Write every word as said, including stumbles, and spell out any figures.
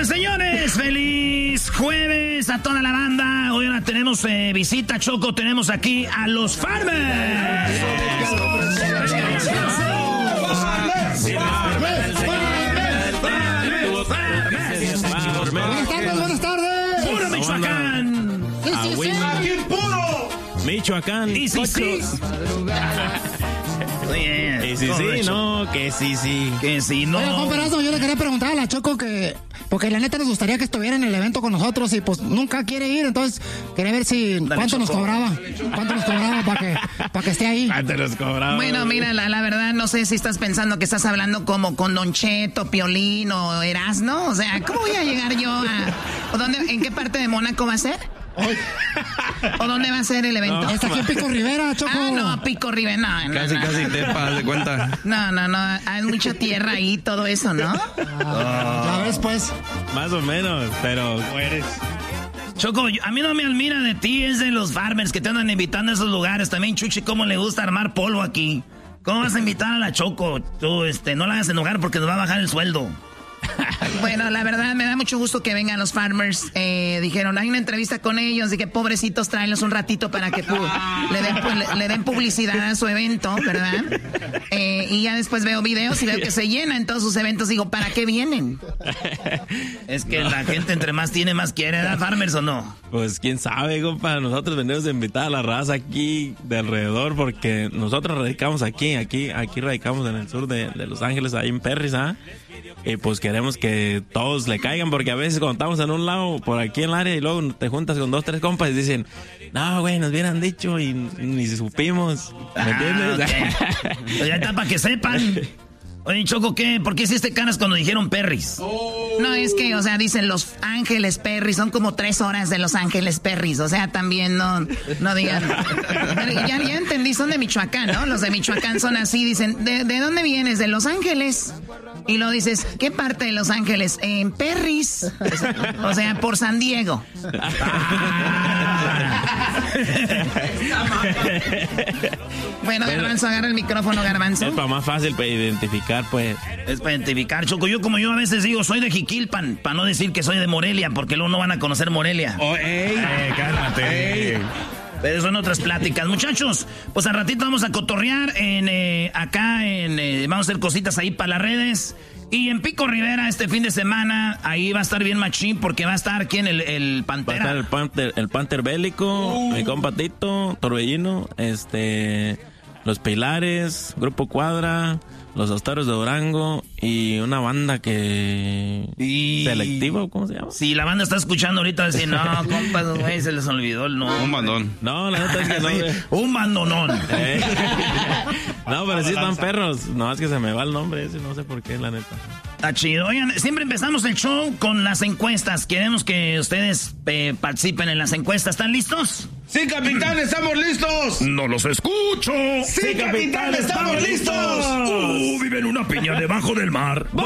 Señoras, señores, feliz jueves a toda la banda. Hoy ahora tenemos eh, visita, Choco. Tenemos aquí a los Farmers. Buenas tardes, buenas tardes. Puro Michoacán. Sí, sí, sí. Aquí puro Michoacán. Y sí, sí. Oye, Y sí, sí, no, que sí, sí. Que sí, no. Oye, Juan Perazo, yo le quería preguntar a la Choco que... Porque la neta nos gustaría que estuviera en el evento con nosotros y pues nunca quiere ir, entonces quería ver si... Dale, ¿Cuánto nos Choco. cobraba? ¿Cuánto nos cobraba para que, para que esté ahí? Antes nos cobraba. Bueno, mira, la, la verdad, no sé si estás pensando que estás hablando como con Don Cheto, Piolín o Erasmo. O sea, ¿cómo voy a llegar yo a... ¿O dónde, ¿En qué parte de Mónaco va a ser? ¿O dónde va a ser el evento? No. Está aquí en Pico Rivera, Choco. Ah, no, Pico Rivera, no, no, Casi, no. casi te das de cuenta. No, no, no, hay mucha tierra ahí, todo eso, ¿no? Ah, ya ves, pues. Más o menos, pero mueres. Choco, yo- a mí no me admira de ti, es de los Farmers que te andan invitando a esos lugares. También, Chuchi, cómo le gusta armar polvo aquí. ¿Cómo vas a invitar a la Choco? Tú, este, no la hagas enojar porque nos va a bajar el sueldo. Bueno, la verdad me da mucho gusto que vengan los Farmers. Eh, dijeron, hay una entrevista con ellos, dije, pobrecitos, tráelos un ratito para que pu- le, den, pu- le, le den publicidad a su evento, ¿verdad? Eh, y ya después veo videos y veo que se llena en todos sus eventos. Digo, ¿para qué vienen? Es que la gente entre más tiene, más quiere, ¿verdad, Farmers o no? Pues quién sabe, compa. Nosotros venimos a invitar a la raza aquí de alrededor porque nosotros radicamos aquí, aquí, aquí radicamos en el sur de, de Los Ángeles, ahí en Perris, ¿ah? Y pues queremos que todos le caigan porque a veces cuando estamos en un lado, por aquí en el área, y luego te juntas con dos, tres compas y dicen, no, güey, nos hubieran dicho y ni supimos. ¿Me Ah, entiendes? ok. Pues ya está para que sepan. Oye, Choco, ¿qué? ¿Por qué hiciste caras cuando dijeron Perris? No, es que, o sea, dicen Los Ángeles Perris, son como tres horas de Los Ángeles Perris, o sea, también no, no digan. Pero ya, ya entendí, son de Michoacán, ¿no? Los de Michoacán son así, dicen, ¿de, de dónde vienes? De Los Ángeles. Y luego dices, ¿qué parte de Los Ángeles? En Perris. O sea, por San Diego. Bueno, Garbanzo, agarra el micrófono, Garbanzo. Es para más fácil para identificar, pues. Es para identificar, Choco. Yo como yo a veces digo, soy de Jiquilpan, para no decir que soy de Morelia, porque luego no van a conocer Morelia. Oh, ey, Eh, cálmate. Ey. Pero son otras pláticas. Muchachos, pues al ratito vamos a cotorrear en eh, acá, en eh, vamos a hacer cositas ahí para las redes. Y en Pico Rivera este fin de semana, ahí va a estar bien machín, porque va a estar, ¿quién? El, el Va a Pantera. estar el Panther, el Panther Bélico, mi compa Tito, Torbellino, este, Los Pilares, Grupo Cuadra, Los Astaros de Durango y una banda que... Y... ¿Selectivo? ¿Cómo se llama? Si la banda está escuchando ahorita, va a decir, no, compas, güey, se les olvidó el nombre. Un bandón. No, la neta es que no. Sí, un bandonón. Eh. No, pero sí están perros. No, es que se me va el nombre ese, no sé por qué, la neta. Está chido. Oigan, siempre empezamos el show con las encuestas. Queremos que ustedes eh, participen en las encuestas. ¿Están listos? Sí, capitán, estamos listos. No los escucho. Sí, capitán, estamos listos. Uh, vive en una piña debajo del mar.